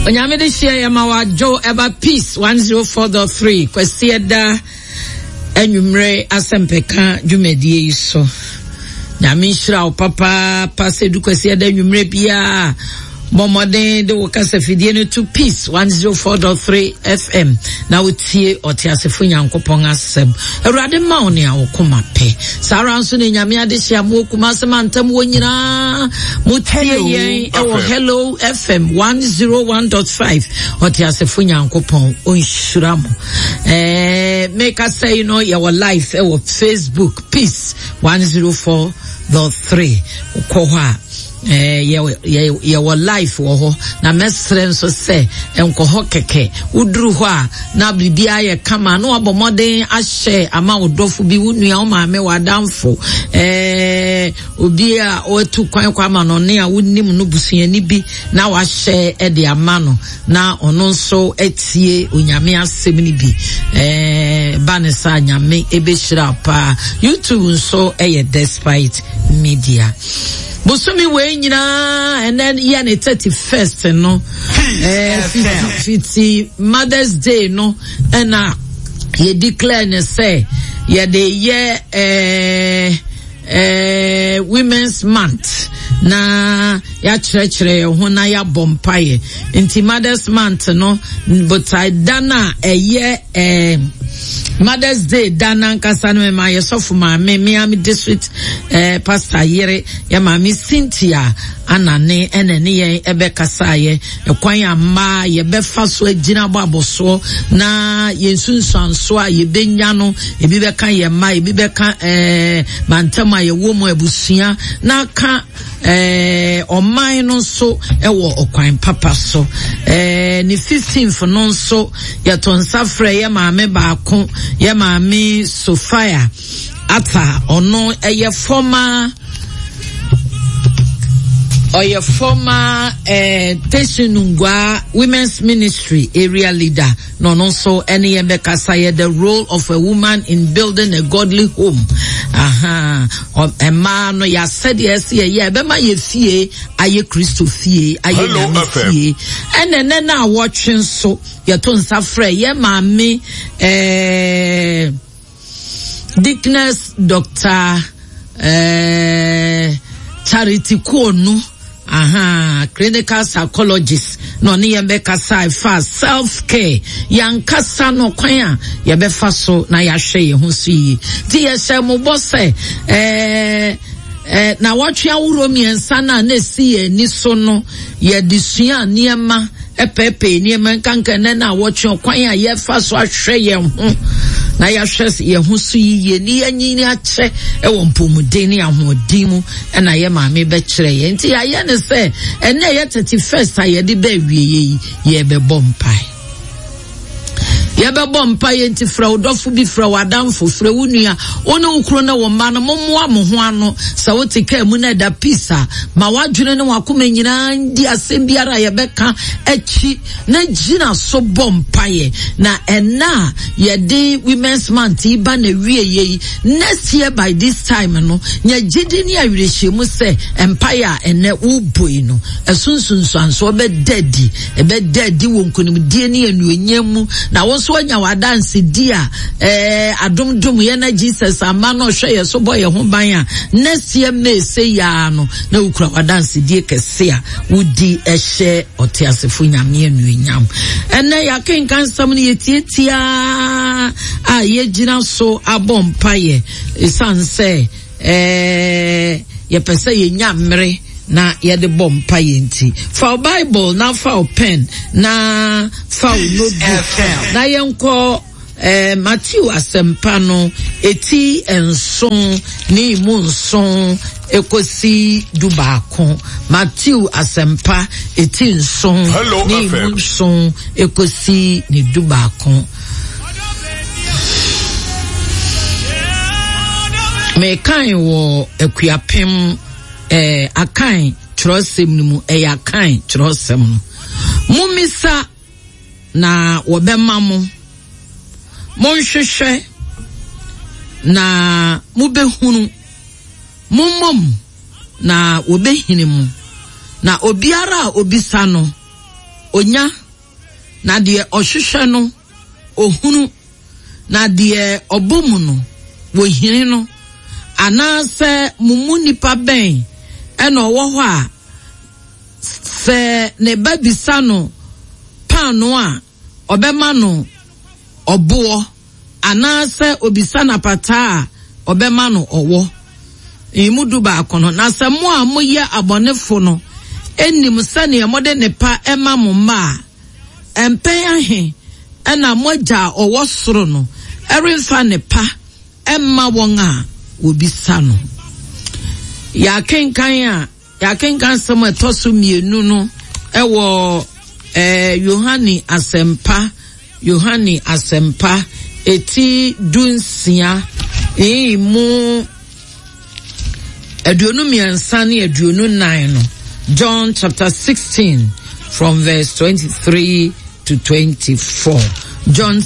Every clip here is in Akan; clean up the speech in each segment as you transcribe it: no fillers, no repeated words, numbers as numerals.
Onyame de share yamawa Joe Eba Peace 104.3 kwesieda enwumre asempeka dwumadie so. Nyame shira o papa pasedu kwesieda enwumre bia Bomode de wakasa fidie no to Peace 104.3 FM na wotie otiasefo nyankopon asem Awurade ma oni awokoma pe sara nso ne nyame ade hia mo kuma asem antam wonyina mutie yen ewo Hello FM 101.5 otiasefo nyankopon onhyira mo make us say your life ewo Facebook Peace 104.3 ukoha your life wo ho na mesrem so se enkoho keke uduru ho a na bibia ye kama no abomoden ahye ama odofo bi wunua o maame wadamfo obi a otu kwan kwa ma no ne a wunnim no busuani bi na wahye e de ama no na ono nso etie onyame asem ni bi banesa nyame ebehira pa YouTube nso eye Despite Media Busumi we nyina and then yeah the 31st no 50 Mother's Day no and ye declare ne say yeah the year Women's Month na ya chere ho na ya bompaye inti Mother's Month no but I dana year Mother's Day dana nkasa no ma yesofu ma me Miami District Pastor Yere ya ma mi Cynthia anane enene ye ebe kasaye ekwan ama ye be faso agina boaboso na yensunsanso a ye benya no ebi be kan ye ma ebi be kan mantama ye wo mo abusua na ka oman no so ewo okwan papa so ni 15th no so ye tonsa frɛ ye maame baako ye maame Sofia ata ono eye former Teshinungwa Women's Ministry area leader no so any embekasa the role of a woman in building a godly home no ya said yes ye be ma ye fie aye Christo fie aye nyame fie ene na watching so ye to nsa frɛ ye maame Dickness Dr. Charity Kwonu clinical psychologist no ni yembe kasa fa self care yankasa no kwan yebe fa so na ya hwe ye ho so yi ti ye hye mo bose na watwe awuro miensa na si ye ni so no ye disua niema epepe niema nkanka na watwe kwan ye fa so ahwe ye ho na ya hwes ye ho so yi ni anyini ache ewo mpomuden ni ahodin mu na ye maame be kire ye nti ya ye ne se ene ye 31st aye de ba wie ye be bompai ye be bompai nti fra odofo bi fra wadamfo fra wunua one ukro na wo ma no mommoa mo ho ano sa wotika mu na da pisa ma wadwene ne wakoma nyina ndi asem biara ye beka achi na gina so bompai na ena ye de Women's Month iba na wie ye next year by this time no nya gidi ni awirehye mu se empire ene uboi no esunsunsu anso be daddy wo nkonimdie ne anuonyam na so anya wadanse dia adomdom ye na Jesus ama no hwe ye so boy ho ban a next year May say ya no na ukura wadanse die kese a wudi ehye otiasefo nyame anuonyam ene ya kenkan sam ne yetietia a ye gina so abompaye sanse ye pese ye nyamre na yede bompa yenti for Bible na for pen na for notebook na yenko Matthew asempa no eti enson ni munson ekosi dubako Matthew asempa eti enson ni munson ekosi ni dubako me kan wo ekuapem akan trosem mu akan trosem no mumisa na wobema mo monhwehwe na mubehunu mummom na wobehini mu na obiara obisa no onya na de ohwehwe no ohunu na de obomu no wo hiri no anase mumu nipa ben ena owo ho a se ne babisa no pano a obema no obo anase obisa na pata a obema no owo imudu ba akono na se mo a moye abonefo no enim sane emode ne pa ema mo ma empen ahe ena moja owo soro no eremfa ne pa emma won a obisa no ya kenkan sama tosu mienu no ewo Yohani Asempa eti dunsia mu aduonu miansa ne aduonu 9 no John chapter 16 from verse 23 to 24. John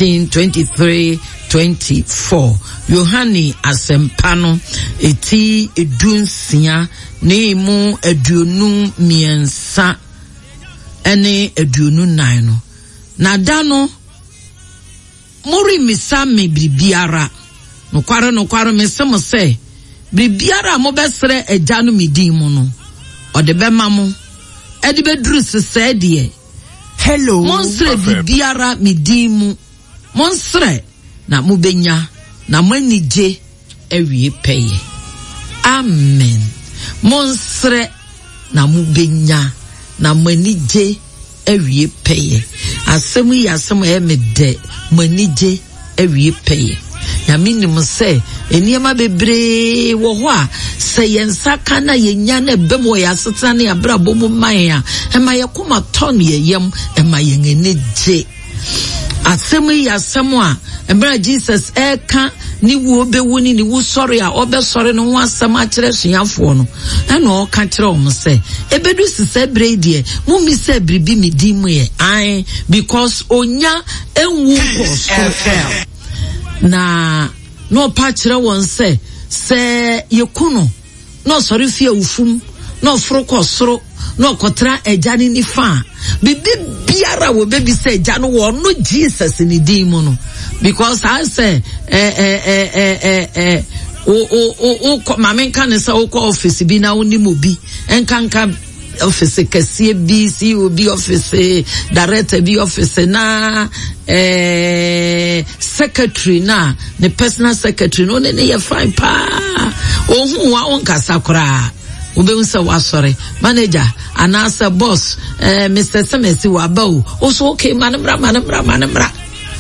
16:23-24. Yohani Asempa no eti edunsia ne mu aduonu miansa ene aduonu 9 no. Na dano mori misame bibiara no kware mesemo se bibiara mo besre eja no midin mu no ode bema mo edi beduru sese de hello monsre bibiara midin mu monsre na mo benya na manije ewie peye amen monsre na mo benya na manije ewie peye asemu ya asemu emede manije ewie peye ya minim se eniema bebre wo ho a se yensa kana yenya na bemo ya setana ne abrabo mu man ya ema ye koma ton ye yem ema yengeneje asemu ya asemu a embra Jesus eka ni wo bewuni ni wo sori a obesori no ho asem a kire suafo no na o ka kire o se ebedu sise brede mu mi se bribi mi di mu ye ai because onya enwu ko so na no pa kire won se yekuno no sori fie ufum no foro ko soro no kotra ejani ni fa bibi biara wo bebi se ejano wo no Jesus ni di mu no because I say mama kan say o ko office bi na oni mo bi enkanka office kese bi COB office director bi office na secretary na the personal secretary no ne ye fine pa ohun wa on kasakura ube unsa wa sorry manager anasa boss Mr. Semesi wa ba o so okay manamra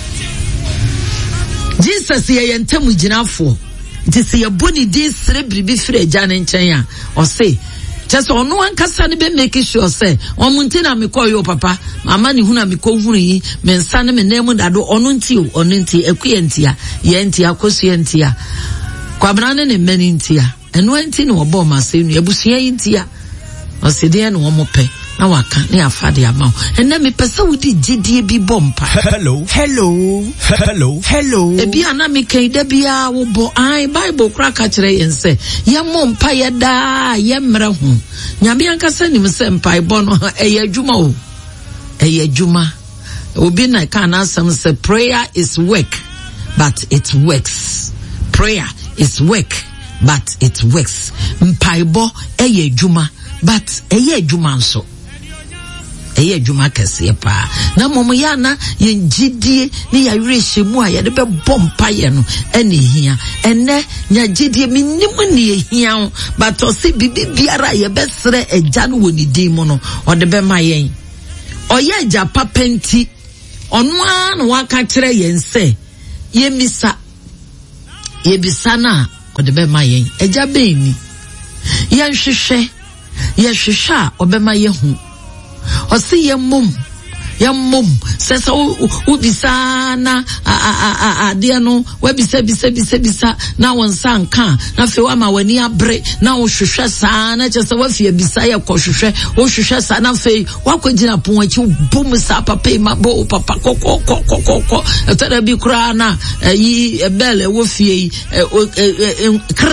Jesus ye yentamu ginafo ntisi ye boni di celebrity fire jane nchen ya o say just ono ankasa ne be make sure say o muntina me call yo papa mama ni huna me ko hunu yi me nsa ne me nemu dado ono nti ekuye ntia ye ntia kosu ntia kwabra ne mani ntia eno nti ne obo ma se nu ebusua yi ntia o se de ne wo mope na waka ne afade ama ena me pesa wudi gidie bi bompa hello ebi ana me kan da bia wo bo ai bible kra ka kire yense ye mompa ye da ye mra hu nyame ankasa nim se mpa bo no eye adwuma o eye adwuma obi na kan asem say prayer is work but it works. Prayer is work but it works. Mpa bo eye adwuma but eye adwuma nso eye dwuma kese pa na momo ya na ye ngidie ne ya werehye mu a ye de be bompa ye no ene hia ene nya gidie minim ne hia but o se bibiara ye besre eja no woni din mu no o de be ma yen oye eja papenti ono a no waka kire yen se ye misa ye bisana o de be ma yen eja be ni ye hwehwe ye hwehwa o be ma ye hu o si ye mum sesa ubisana adia no webisa na wonsa nka na fe wa ma wani abre na wo hwehwe saa na chese wa fie bisa ye ko hwehwe wo hwehwe saa na fe wa kwagina pon achi bum sa papa ma bo papa kokoko etere bi kura na yi ebele wo fie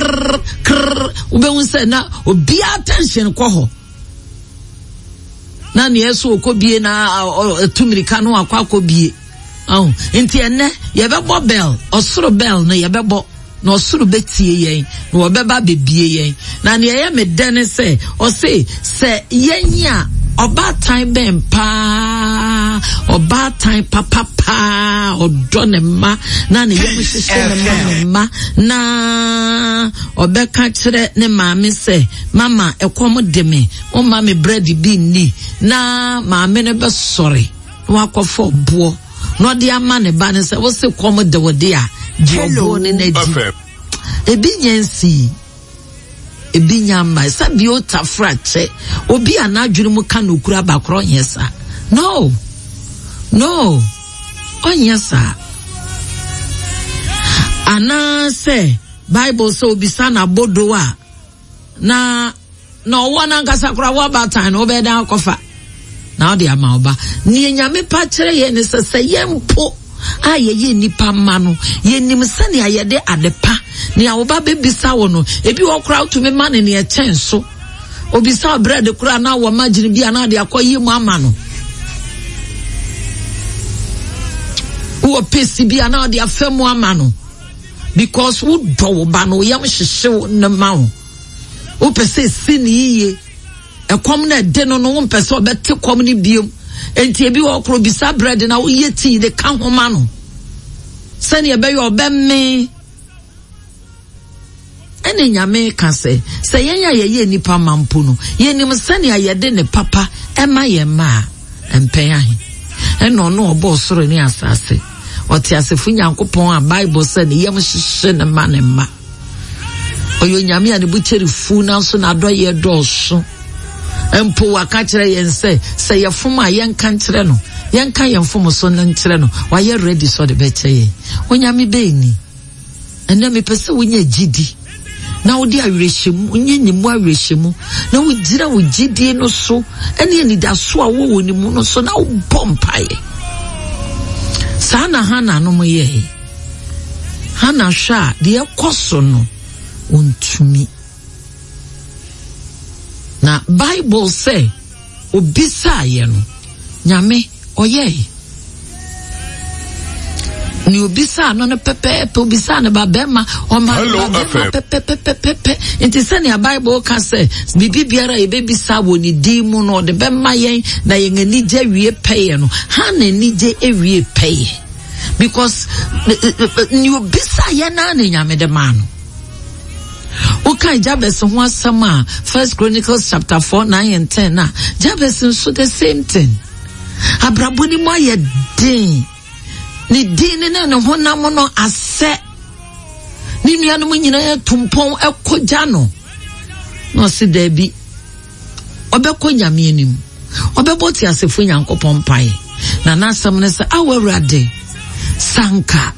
krr ube wonse na obi attention ko ho na ne yeso okobie na tumirika no akwa akobie nti enne yebebo bell osoro bell no yebebo na osoro betie yen na obeba bebie yen na ne ye me dene se o se yenya oba time ben pa oba time papa pa odo ne ma na ne yem hihye ne ma na obeka kire ne maame se mama ekom de me o ma me bread bi ni na maame ne be sori wa kofo bo no de ama ne ba ne se wo se kom de wode a jobo ne na di ebi nyansi ebi nyamba sabi o tafrache obi anadwuru mu ka no kura bakro yesa no onyesa ana se Bible so obi sana bodo a na wona nkasa kura wa batan no be dan kofa na o de ama oba ni nyame pa kire ye ne se yempo ayeye nipa ma no yenim sane ayede adepa ni awoba bebisa wo no ebi wo kura to me ma ne ne chenso obisa bread kura na wo magine bia na de akoyi mu ama no wo pesi bia na de afemu ama no because wo do ba no yam hyehye na ma wo pese siniye ekom na de no wo pese obete kom ni biom enti ebi wo kro bisa bread na wo yeti de kan homa no sane ebe yo obemme ene nyame ka se yenya ye nipa mampo no yenim sane ayede ne papa ema ye ma empen ahe eno no obo soro ni asase oti asefu nyankopon a Bible say ne yem hihye ne ma ne ma oyo nyame ane bucheri fu na so na doye doso empo waka kire yen se yefom a yen kan kire no yen kan yefom so na kire no wa ye ready so de be cheye onyame be ni ene me pese wonya gidi na wo di awrehemu onye nimu awrehemu na wo gira wo gidi no so ene ni da so a wo woni mu no so na wo bompaye sana hana no mo ye hana sha de ekoso no ontumi na Bible say obisa ye no nyame oye ni obisa no pepe obisa ne babema o ma pepe inti se ne Bible ka say bibi biara e bebisa woni di mu no de bema yen na yen ani je wie peye no ha na ni je ewie peye because ni obisa ye na ne nyame de ma no okay Jabez ho asama 1 Chronicles chapter 4 9 and 10 na Jabez so the same thing abraboni mo ye din ni din na no honam no ase ni nuanu mo nyina ya tumpon ekoja no se da bi obekọ nyame anim obeboti asefo nyankopon pai na nasam ne se awurade sanka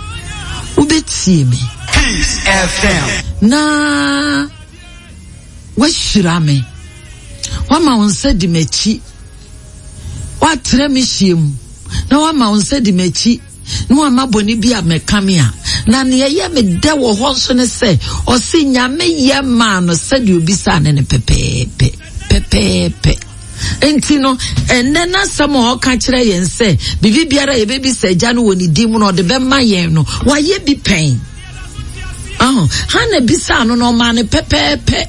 ubetie me Peace FM na washirame wama onse di mechi watre mi hiem na wama onse di mechi na wama boni bia mekamia na ne ye me de wo ho so ne se o si nyame ye ma no se di obisa ne pepepe enti no enne na samo o ka kire yen se bibi biara ye bebi se gya no woni di mu no de be ma yen no wa ye bi pen hana bisa no ma ne pepepe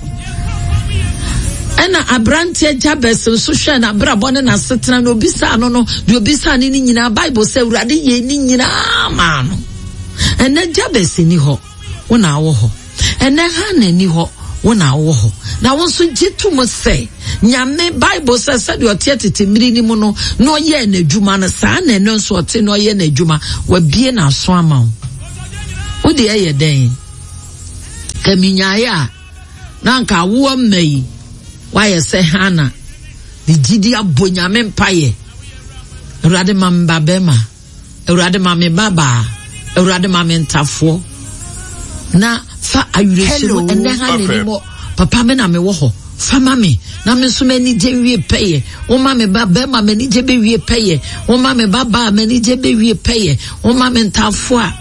ena abrante Jabez so hwe na brabo ne na setena no bisa no de obisa ne nyina Bible say urade ye ni nyina ma no ena Jabez ni ho wona wo ho ena hana ni ho wona wo ho na won so jitu mo say nyame Bible say said your tietete miri ni mu no no ye na adwuma no sa na no so te no ye na adwuma wa bie na so ama wo de ye den kaminyaya na nka wo mai waye se hana di gidi abonyame mpaye urade mamba bema urade mame baba urade mame ntafo na fa ayurehiro ene hane ni mo papa me na me wo ho fa mame na me so mani je wie peye o mame baba ma mani je be wie peye o mame baba mani je be wie peye o mame ntafo a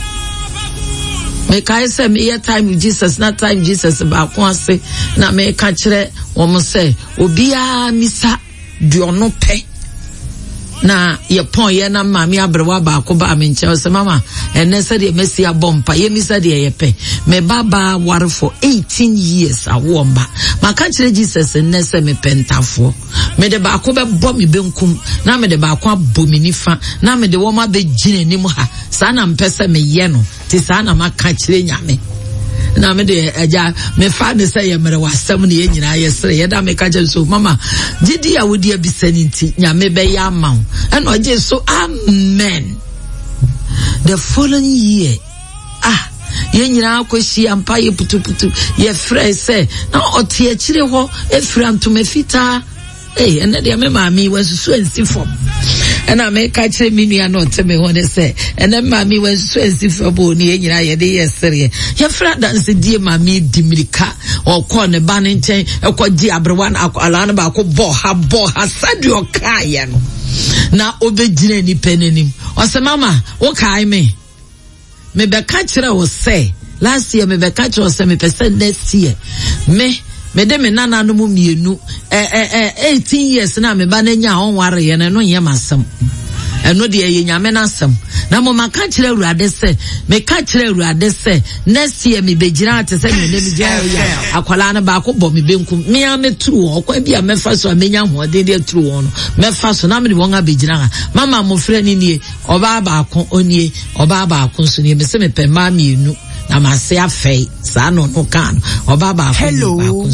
me kai say me your time with Jesus not time Jesus ba ko ase na me ka kire wo mo say obia misa duono pe na ye pon ye na mami abrewa ba ko ba me nche se mama ene se de mesi abompa ye mi se de ye pe me baba war for 18 years awomba maka kire Jesus ene se me pentafo me de ba ko be bo me benkum na me de ba ko abomi nifa na me de wo ma be gine nim ha sa na mpese me ye no ti sa na maka kire nyame na me de aja me fa de say ye mere wasam ne ye nyina ye sere ye da me ka je so mama gidi ya wodi abisani nti nyame be ya ma wo and oje so amen. The following year ye nyina akoshi ampa ye putuputu ye frɛ say na otie kire ho efira ntoma fita ene de me maami wansusu ensifom ena me ka kire mi nua no te me ho ne say ene maami wansusu ensifom ni ye nyina ye de ye sere ye fra dance die maami dimirika okɔ ne ba ne nkyɛn ekɔgye abrewa na ala na ba ko bɔ ha sadi ɔka ye no na obegyina ni penenim ɔsɛ mama wo kai me be ka kire wo say last year me be ka kire wo say me pese next year me de me nana no mu mienu 18 years na me ba na nya onware ye no ye masam eno de ye nyame na asam na mo maka kire Awurade se me ka kire Awurade se next year me begira ate se me mi gya ya akwala na ba ko bo me benkum me ya me tru okwa bia me fa so amenya ho de de tru won me fa so na me de won abegira mama mo frɛ ni nie oba ba ko onie oba ba ko so nie me se me pe ma mienu na ma se afei sa no kan oba ba ko hello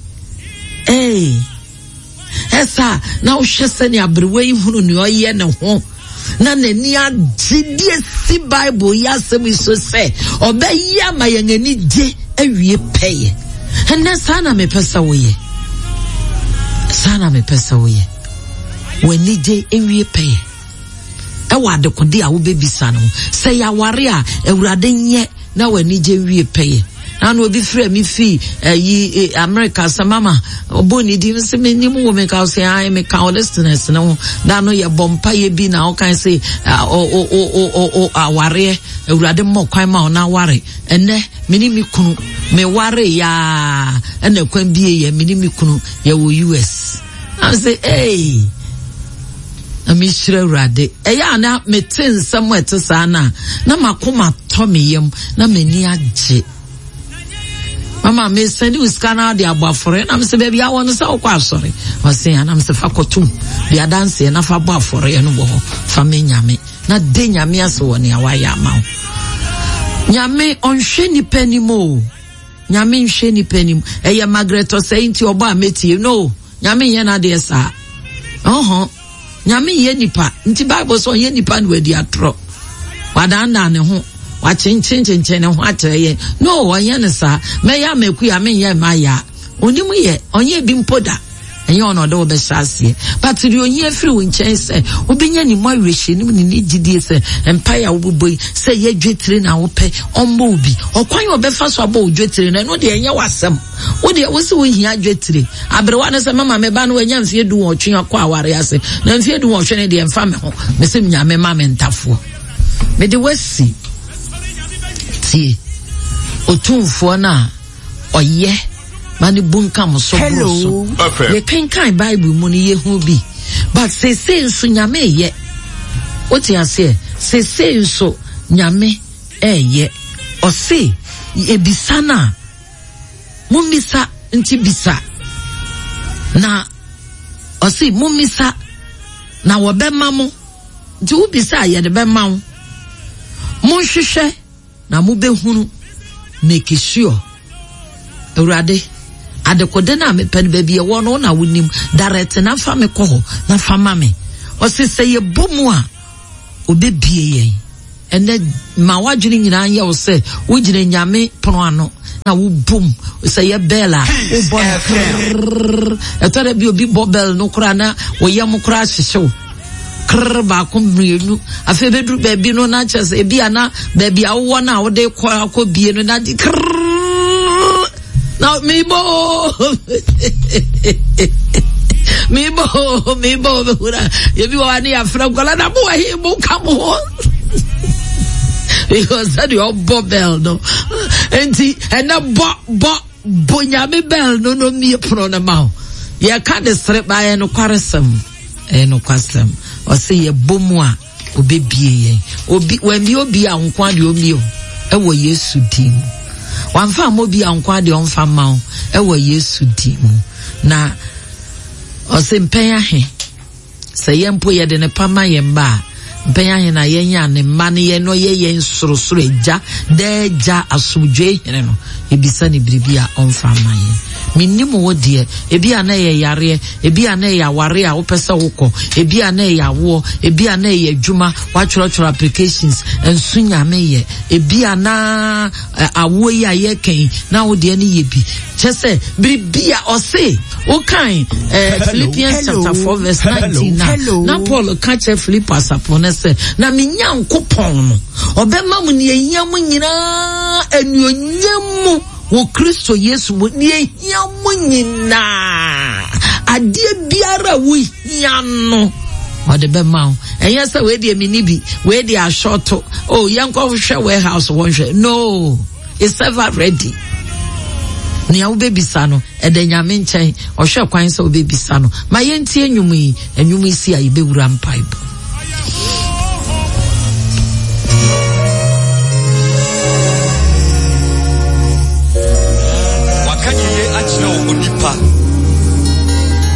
esa na wo hwese ne abrewa yi hunu ne oye ne ho na nani agidie si Bible ya semi so say obeya ma yengani je awie peye enne sana me pesa woye wani je awie peye ewa de kode a wo bebisa no say ya ware a Awurade nye na wani je awie peye and we be free me fee America sa mama oboni di se me nim wo me ka say I me ka listeners no da no ye bompa ye bi na o kan say aware Awurade mo kwan ma na ware ene mini mi kunu me ware ya ene kwan bi ye mini mi kunu ye wo US I say hey ami shire Awurade eya na me tin somewhere sana na makoma to me yem na mani age mama me send you scanner the abafore na me say baby I want to say okwa sorry o say na me say fakotum bia dance na fa abafore no bo fa me nyame na de nyame aso woni awaya ma nyame onhwe ni panimo nyame nhwe ni panim eye Margaret o say nti obo ametie no nyame ye na de sa nyame ye nipa nti Bible so ye nipa no adi atro wadanda ne ho wa chinchin ne ho atreye no onye ne sa me ya meku ya me ye ma ya onimu ye onye bi mpoda enye ono de obe shasie but ri onye afiri wo nchen se obenya ni mo awehye ni ni gidie se empire wo boboi se ye dwetire na wo pe ombo obi okwan obefa so aba odwetire na no de enye wasem wo de wo se wo hia dwetire abrewa ne se mama me ba no anya mfie du wo twen akwa aware ase na mfie du wo hwe ne de emfa me ho me se nyame ma me ntafo me de wasi ti otumfo na oye mani bunkam so bro so ye kan Bible mu ni ye hu bi but say nso nyame ye oti ase say nso nyame ye o say ebisa na mumisa nti bisa na o say mumisa na wo be ma mo nti wo bisa ye de be ma mo hwehwe na mu be hunu make sure Awurade adekode na me pen baby e wono na wonim direct na fa me ko na fa ma me o se ye bomu a obebie yen ene ma wadwene nyina ye wo se wo gire nyame pono ano na wo bom se ye bella wo bon etore bi obi bobel no kura na wo ye mo kura hyehyw krr ba ko mmienu afi bedru baby no na chese bi ana baby awo na wo de ko bie no na di krr now me bo hura you be wani afra gola na bo he mo come on because that your bobel no and na bo nyame bell no me pro na ma ye ka de sere ba ye no kwaresem no kwasem o se ye bomu a obebie ye obi wambi obi a nkwa de omi o ewo Yesu dim wanfa mobi a nkwa de onfa ma o ewo Yesu dim na o se mpenya he se ye mpo ye de ne pama ye mba mpenya he na ye nya ne mma ne ye no ye nsorosoro eja de ja asomdwe hene no ebisa ne biribi a onfa ma ye minnimu wo de ebi a na ye yare ebi a na ye aware a wo pese wokọ ebi a na ye awo ebi a na ye adwuma wa choro applications ensunya me ye ebi a na awo ya ye kan na wo de ne ye bi chese biribi a o se o kan Philippians chapter 4 verse 19 na Paul ka che Philippus apone se na menyankopon no obema mu ne yam nyina anuonyam wo Kristo Yesu mo ne yam nyina ade biara wo hiano ode be ma enya se we de mini bi we de a short oh yanko hwe warehouse won hwe no it's ever ready ni a wo bebisa no edanyame nchen ohwe kwan se wo bebisa no ma yentie enwum yi si a yebewura mpaibo